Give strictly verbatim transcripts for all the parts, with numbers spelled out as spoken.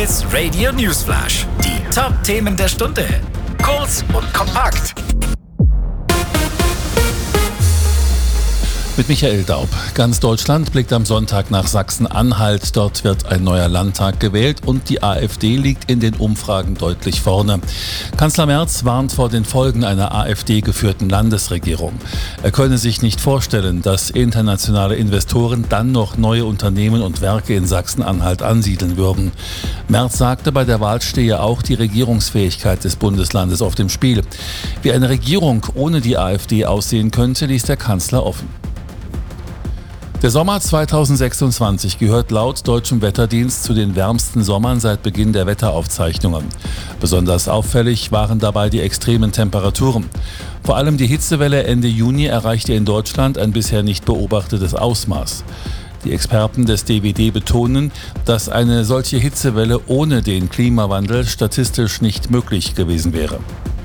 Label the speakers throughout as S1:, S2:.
S1: J-Hits Radio Newsflash. Die Top-Themen der Stunde. Kurz und kompakt.
S2: Mit Michael Daub. Ganz Deutschland blickt am Sonntag nach Sachsen-Anhalt. Dort wird ein neuer Landtag gewählt und die AfD liegt in den Umfragen deutlich vorne. Kanzler Merz warnt vor den Folgen einer AfD-geführten Landesregierung. Er könne sich nicht vorstellen, dass internationale Investoren dann noch neue Unternehmen und Werke in Sachsen-Anhalt ansiedeln würden. Merz sagte, bei der Wahl stehe auch die Regierungsfähigkeit des Bundeslandes auf dem Spiel. Wie eine Regierung ohne die AfD aussehen könnte, ließ der Kanzler offen. Der Sommer zweitausendsechsundzwanzig gehört laut deutschem Wetterdienst zu den wärmsten Sommern seit Beginn der Wetteraufzeichnungen. Besonders auffällig waren dabei die extremen Temperaturen. Vor allem die Hitzewelle Ende Juni erreichte in Deutschland ein bisher nicht beobachtetes Ausmaß. Die Experten des D W D betonen, dass eine solche Hitzewelle ohne den Klimawandel statistisch nicht möglich gewesen wäre.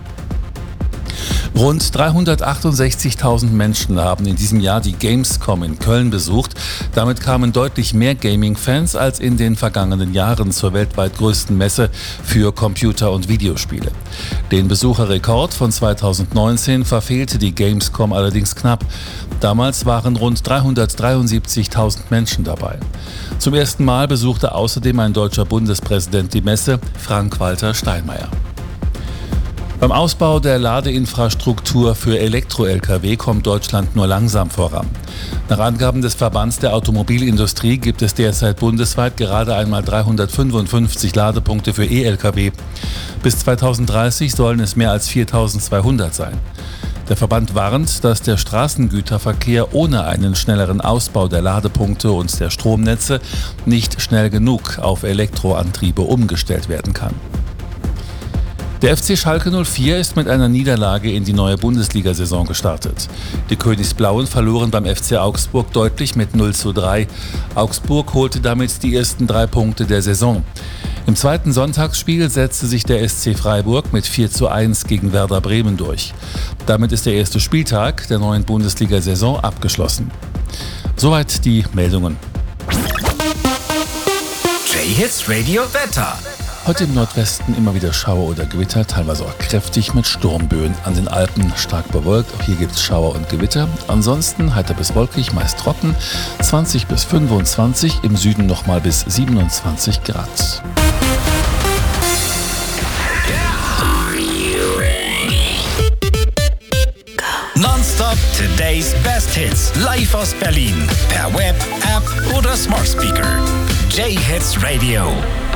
S2: Rund dreihundertachtundsechzigtausend Menschen haben in diesem Jahr die Gamescom in Köln besucht. Damit kamen deutlich mehr Gaming-Fans als in den vergangenen Jahren zur weltweit größten Messe für Computer- und Videospiele. Den Besucherrekord von zweitausendneunzehn verfehlte die Gamescom allerdings knapp. Damals waren rund dreihundertdreiundsiebzigtausend Menschen dabei. Zum ersten Mal besuchte außerdem ein deutscher Bundespräsident die Messe, Frank-Walter Steinmeier. Beim Ausbau der Ladeinfrastruktur für Elektro-L K W kommt Deutschland nur langsam voran. Nach Angaben des Verbands der Automobilindustrie gibt es derzeit bundesweit gerade einmal dreihundertfünfundfünfzig Ladepunkte für E-L K W. Bis zweitausenddreißig sollen es mehr als viertausendzweihundert sein. Der Verband warnt, dass der Straßengüterverkehr ohne einen schnelleren Ausbau der Ladepunkte und der Stromnetze nicht schnell genug auf Elektroantriebe umgestellt werden kann. Der F C Schalke null vier ist mit einer Niederlage in die neue Bundesliga-Saison gestartet. Die Königsblauen verloren beim F C Augsburg deutlich mit null zu drei. Augsburg holte damit die ersten drei Punkte der Saison. Im zweiten Sonntagsspiel setzte sich der S C Freiburg mit vier zu eins gegen Werder Bremen durch. Damit ist der erste Spieltag der neuen Bundesliga-Saison abgeschlossen. Soweit die Meldungen.
S1: J-Hits Radio Wetter.
S2: Heute im Nordwesten immer wieder Schauer oder Gewitter, teilweise auch kräftig mit Sturmböen. An den Alpen stark bewölkt, auch hier gibt es Schauer und Gewitter. Ansonsten heiter bis wolkig, meist trocken, zwanzig bis fünfundzwanzig, im Süden nochmal bis siebenundzwanzig Grad.
S1: Nonstop Today's Best Hits. Live aus Berlin. Per Web, App oder Smart Speaker. J-Hits Radio.